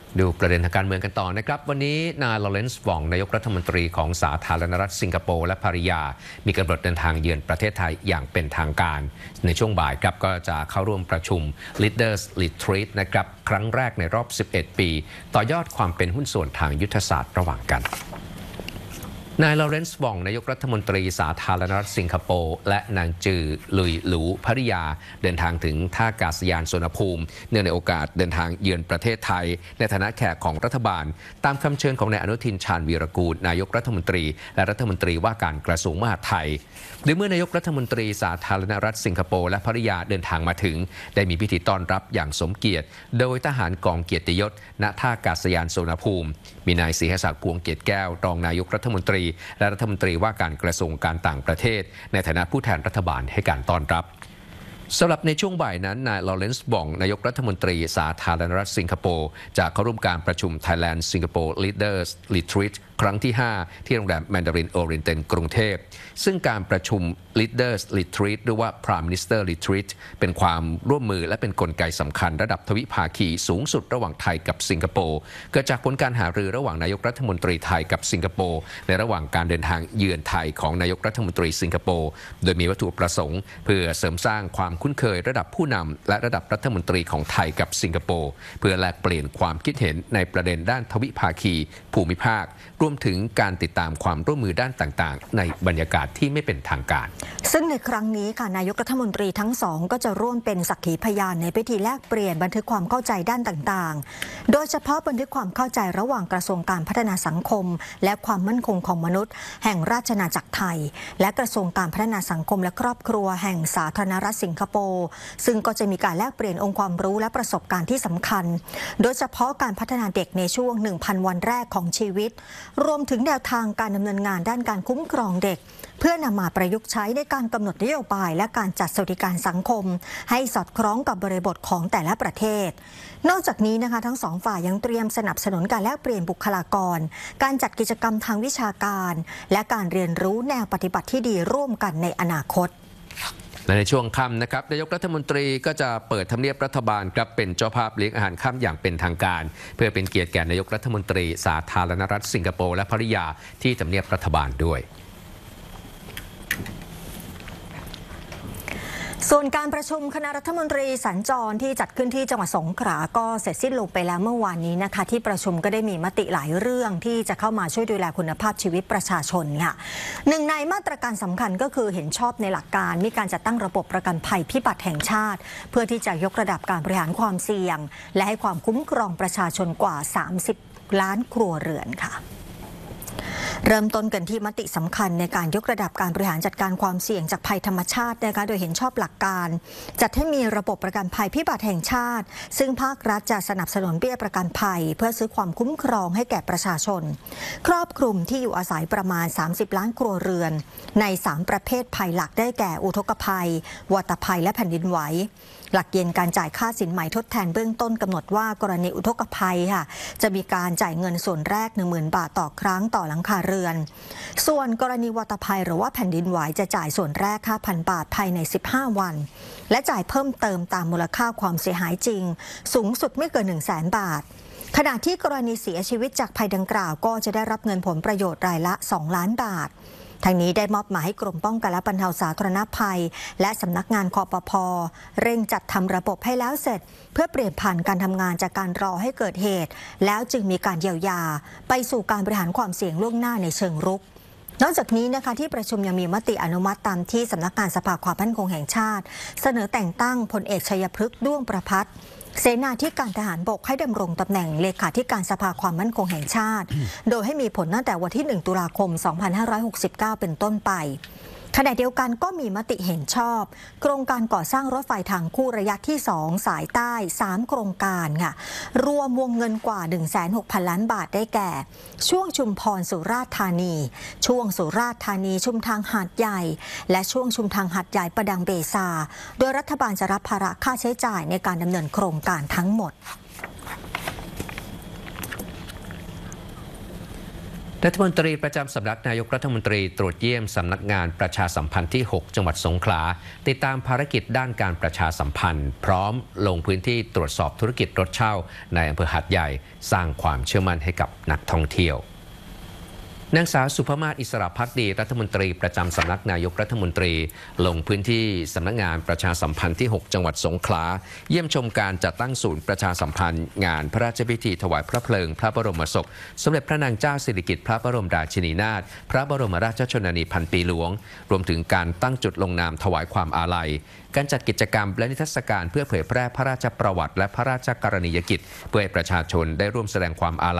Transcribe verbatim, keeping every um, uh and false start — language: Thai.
ดูประเด็นทางการเมืองกันต่อนะครับวันนี้นายลอเรนซ์ วองนายกรัฐมนตรีของสาธารณรัฐสิงคโปร์และภริยามีกำหนดเดินทางเยือนประเทศไทยอย่างเป็นทางการในช่วงบ่ายครับก็จะเข้าร่วมประชุม Leaders Retreat นะครับครั้งแรกในรอบสิบเอ็ดปีต่อยอดความเป็นหุ้นส่วนทางยุทธศาสตร์ระหว่างกันนายลอเรนซ์ วองนายกรัฐมนตรีสาธารณรัฐสิงคโปร์และนางจือลุยหลูภริยาเดินทางถึงท่าอากาศยานสุวรรณภูมิเนื่องในโอกาสเดินทางเยือนประเทศไทยในฐานะแขกของรัฐบาลตามคำเชิญของนายอนุทินชาญวีรกูลนายกรัฐมนตรีและรัฐมนตรีว่าการกระทรวงมหาดไทยโดยเมื่อนายกรัฐมนตรีสาธารณรัฐสิงคโปร์และภริยาเดินทางมาถึงได้มีพิธีต้อนรับอย่างสมเกียรติโดยทหารกองเกียรติยศณท่าอากาศยานสุวรรณภูมิมีนายศรีหศักดิ์พวงเกตแก้วรองนายกรัฐมนตรีและรัฐมนตรีว่าการกระทรวงการต่างประเทศในฐานะผู้แทนรัฐบาลให้การต้อนรับสำหรับในช่วงบ่ายนั้นนายลอเรนซ์ วองนายกรัฐมนตรีสาธารณรัฐสิงคโปร์จะเข้าร่วมการประชุม Thailand Singapore Leaders Retreat ครั้งที่ห้าที่โรงแรมแมนดารินโอเรียนเต็นกรุงเทพซึ่งการประชุม Leaders Retreat หรือว่า Prime Minister Retreat เป็นความร่วมมือและเป็นกลไกสำคัญระดับทวิภาคีสูงสุดระหว่างไทยกับสิงคโปร์เกิดจากผลการหารือระหว่างนายกรัฐมนตรีไทยกับสิงคโปร์ในระหว่างการเดินทางเยือนไทยของนายกรัฐมนตรีสิงคโปร์โดยมีวัตถุประสงค์เพื่อเสริมสร้างความคุ้นเคยระดับผู้นำและระดับรัฐมนตรีของไทยกับสิงคโปร์เพื่อแลกเปลี่ยนความคิดเห็นในประเด็นด้านทวิภาคีภูมิภาครวมถึงการติดตามความร่วมมือด้านต่างๆในบรรยากาศที่ไม่เป็นทางการซึ่งในครั้งนี้ค่ะนายกรัฐมนตรีทั้งสองก็จะร่วมเป็นสักขีพยานในพิธีแลกเปลี่ยนบันทึกความเข้าใจด้านต่างๆโดยเฉพาะบันทึกความเข้าใจระหว่างกระทรวงการพัฒนาสังคมและความมั่นคงของมนุษย์แห่งราชอาณาจักรไทยและกระทรวงการพัฒนาสังคมและครอบครัวแห่งสาธารณรัฐสิงคโปร์ซึ่งก็จะมีการแลกเปลี่ยนองค์ความรู้และประสบการณ์ที่สำคัญโดยเฉพาะการพัฒนาเด็กในช่วง หนึ่งพัน วันแรกของชีวิตรวมถึงแนวทางการดำเนินงานด้านการคุ้มครองเด็กเพื่อนำมาประยุกต์ใช้ในการกำหนดนโยบายและการจัดสวัสดิการสังคมให้สอดคล้องกับบริบทของแต่ละประเทศนอกจากนี้นะคะทั้งสองฝ่ายยังเตรียมสนับสนุนการแลกเปลี่ยนบุคลากรการจัดกิจกรรมทางวิชาการและการเรียนรู้แนวปฏิบัติที่ดีร่วมกันในอนาคตและในช่วงค่ำนะครับนายกรัฐมนตรีก็จะเปิดทำเนียบรัฐบาลครับเป็นเจ้าภาพเลี้ยงอาหารค่ำอย่างเป็นทางการเพื่อเป็นเกียรติแก่นายกรัฐมนตรีสาธารณรัฐสิงคโปร์และภริยาที่ทำเนียบรัฐบาลด้วยส่วนการประชุมคณะรัฐมนตรีสัญจรที่จัดขึ้นที่จังหวัดสงขลาก็เสร็จสิ้นลงไปแล้วเมื่อวานนี้นะคะที่ประชุมก็ได้มีมติหลายเรื่องที่จะเข้ามาช่วยดูแลคุณภาพชีวิตประชาชนค่ะหนึ่งในมาตรการสำคัญก็คือเห็นชอบในหลักการมีการจัดตั้งระบบประกันภัยพิบัติแห่งชาติเพื่อที่จะยกระดับการบริหารความเสี่ยงและให้ความคุ้มครองประชาชนกว่าสามสิบล้านครัวเรือนค่ะเริ่มต้นกันที่มติสำคัญในการยกระดับการบริหารจัดการความเสี่ยงจากภัยธรรมชาตินะคะโดยเห็นชอบหลักการจัดให้มีระบบประกันภัยพิบัติแห่งชาติซึ่งภาครัฐจะสนับสนุนเบี้ยประกันภัยเพื่อซื้อความคุ้มครองให้แก่ประชาชนครอบคลุมที่อยู่อาศัยประมาณสามสิบล้านครัวเรือนในสามประเภทภัยหลักได้แก่อุทกภัยวัฏภัยและแผ่นดินไหวหลักเกณฑ์การจ่ายค่าสินไหมทดแทนเบื้องต้นกำหนดว่ากรณีอุทกภัยค่ะจะมีการจ่ายเงินส่วนแรก หนึ่งหมื่น บาทต่อครั้งต่อหลังคาเรือนส่วนกรณีวัฏภัยหรือว่าแผ่นดินไหวจะจ่ายส่วนแรก ห้าพัน บาทภายในสิบห้าวันและจ่ายเพิ่มเติมตามมูลค่าความเสียหายจริงสูงสุดไม่เกิน หนึ่งแสน บาทขณะที่กรณีเสียชีวิตจากภัยดังกล่าวก็จะได้รับเงินผลประโยชน์รายละสองล้านบาททางนี้ได้มอบหมายให้กรมป้องกันและบรรเทาสาธารณภัยและสำนักงานคปภ.เร่งจัดทำระบบให้แล้วเสร็จเพื่อเปลี่ยนผ่านการทำงานจากการรอให้เกิดเหตุแล้วจึงมีการเยียวยาไปสู่การบริหารความเสี่ยงล่วงหน้าในเชิงรุกนอกจากนี้นะคะที่ประชุมยังมีมติอนุมัติตามที่สำนักงานสภาความมั่นคงแห่งชาติเสนอแต่งตั้งพลเอกชัยพฤกษ์ด้วงประภัตรเสนาธิการทหารบกให้ดำรงตำแหน่งเลขาธิการสภาความมั่นคงแห่งชาติโดยให้มีผลตั้งแต่วันที่หนึ่งตุลาคมสองพันห้าร้อยหกสิบเก้าเป็นต้นไปขณะเดียวกันก็มีมติเห็นชอบโครงการก่อสร้างรถไฟทางคู่ระยะที่สองสายใต้สามโครงการค่ะรวมวงเงินกว่า หนึ่งแสนหกพัน ล้านบาทได้แก่ช่วงชุมพรสุราษฎร์ธานีช่วงสุราษฎร์ธานีชุมทางหาดใหญ่และช่วงชุมทางหาดใหญ่ประดังเบซาโดยรัฐบาลจะรับภาระค่าใช้จ่ายในการดำเนินโครงการทั้งหมดรัฐมนตรีประจำสำนักนายกรัฐมนตรีตรวจเยี่ยมสำนักงานประชาสัมพันธ์ที่ หก จังหวัดสงขลาติดตามภารกิจด้านการประชาสัมพันธ์พร้อมลงพื้นที่ตรวจสอบธุรกิจรถเช่าในอำเภอหาดใหญ่สร้างความเชื่อมั่นให้กับนักท่องเที่ยวนางสาวสุภมาศอิสระภักดีรัฐมนตรีประจำสำนักนายกรัฐมนตรีลงพื้นที่สำนักงานประชาสัมพันธ์ที่ หก จังหวัดสงขลาเยี่ยมชมการจัดตั้งศูนย์ประชาสัมพันธ์งานพระราชพิธีถวายพระเพลิงพระบรมศพสมเด็จพระนางเจ้าสิริกิติ์พระบรมราชินีนาถพระบรมราชชนนีพันปีหลวงรวมถึงการตั้งจุดลงนามถวายความอาลัยการจัดกิจกรรมและนิทรรศการเพื่อเผยแพร่พระราชประวัติและพระราชกรณียกิจเพื่อให้ประชาชนได้ร่วมแสดงความอาลัย